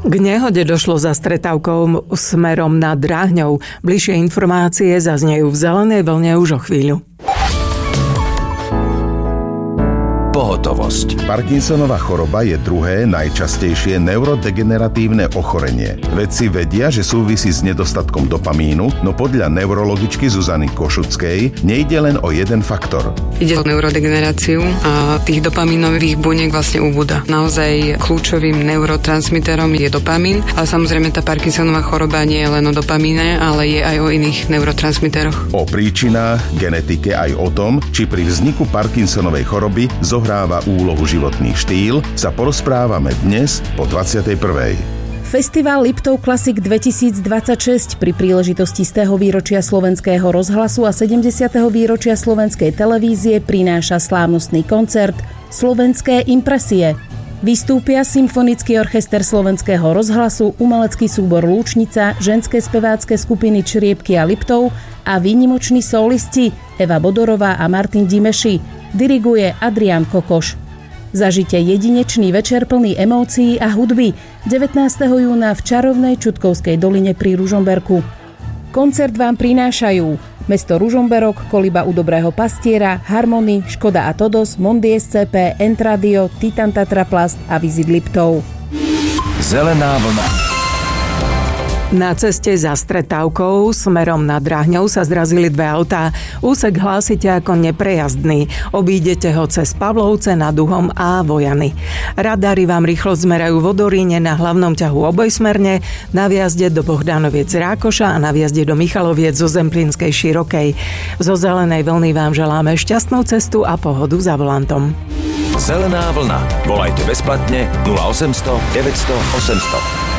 K nehode došlo za stretávkou smerom nad Dráhňou. Bližšie informácie zaznejú v Zelenej vlne už o chvíľu. Pohotovosť. Parkinsonova choroba je druhé najčastejšie neurodegeneratívne ochorenie. Vedci vedia, že súvisí s nedostatkom dopamínu, no podľa neurologičky Zuzany Košuckej nejde len o jeden faktor. Ide o neurodegeneráciu a tých dopamínových buniek vlastne ubúda. Naozaj kľúčovým neurotransmiterom je dopamín, ale samozrejme tá Parkinsonova choroba nie je len o dopamíne, ale je aj o iných neurotransmiteroch. O príčinách, genetike aj o tom, či pri vzniku Parkinsonovej choroby zohráva úlohu životný štýl, sa porozprávame dnes po 21. Festival Liptov Classic 2026 pri príležitosti 100. výročia Slovenského rozhlasu a 70. výročia Slovenskej televízie prináša slávnostný koncert Slovenské impresie. Vystúpia Symfonický orchester Slovenského rozhlasu, umelecký súbor Lúčnica, ženské spevácké skupiny Čriepky a Liptov a výnimoční solisti Eva Bodorová a Martin Dimeši. Diriguje Adrián Kokoš. Zažite jedinečný večer plný emócií a hudby 19. júna v čarovnej Čutkovskej doline pri Ružomberku. Koncert vám prinášajú mesto Ružomberok, Koliba u Dobrého pastiera, Harmony, Škoda a Todos, Mondi SCP, Entradio, Titan Tatraplast a Visit Liptov. Zelená vlna. Na ceste za stretávkou smerom nad Dráhňou sa zrazili dve autá. Úsek hlásite ako neprejazdný. Obídete ho cez Pavlovce, nad Uhom a Vojany. Radary vám rýchlo zmerajú v Odoríne na hlavnom ťahu obojsmerne, na vjazde do Bohdanoviec Rákoša a na vjazde do Michaloviec zo Zemplínskej Širokej. Zo Zelenej vlny vám želáme šťastnú cestu a pohodu za volantom. Zelená vlna. Volajte bezplatne 0800 900 800.